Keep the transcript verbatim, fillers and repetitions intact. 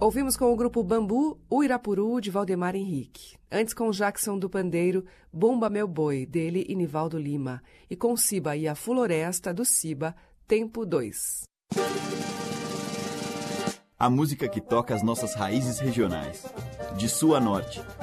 Ouvimos com o grupo Bambu, O Irapuru, de Valdemar Henrique. Antes com Jackson do Pandeiro, Bumba Meu Boi, dele e Nivaldo Lima. E com Ciba e a Floresta, do Ciba, Tempo dois. A música que toca as nossas raízes regionais. De sul a norte,